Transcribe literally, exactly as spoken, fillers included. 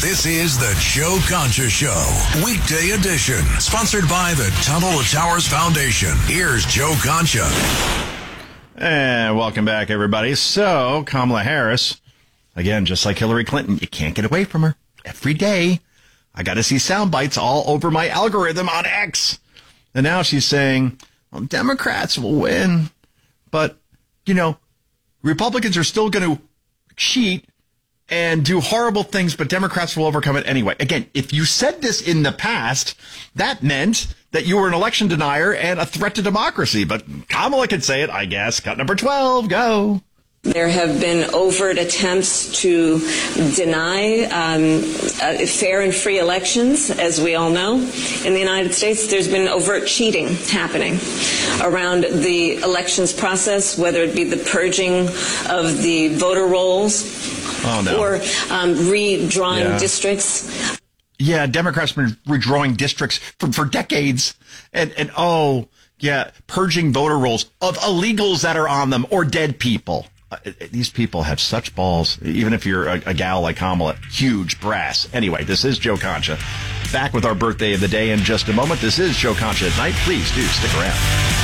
This is the Joe Concha Show, weekday edition, sponsored by the Tunnel to Towers Foundation. Here's Joe Concha. And welcome back, everybody. So, Kamala Harris, again, just like Hillary Clinton, you can't get away from her. Every day, I got to see sound bites all over my algorithm on X. And now she's saying, well, Democrats will win, but, you know, Republicans are still going to cheat and do horrible things, but Democrats will overcome it anyway. Again, if you said this in the past, that meant that you were an election denier and a threat to democracy. But Kamala could say it, I guess. Cut number twelve, go. There have been overt attempts to deny um, uh, fair and free elections, as we all know. In the United States, there's been overt cheating happening around the elections process, whether it be the purging of the voter rolls oh, no. or um, redrawing yeah. districts. Yeah, Democrats have been redrawing districts for, for decades. And, and, oh, yeah, purging voter rolls of illegals that are on them or dead people. Uh, these people have such balls, even if you're a, a gal like Kamala, huge brass. Anyway, this is Joe Concha. Back with our birthday of the day in just a moment. This is Joe Concha at Night. Please do stick around.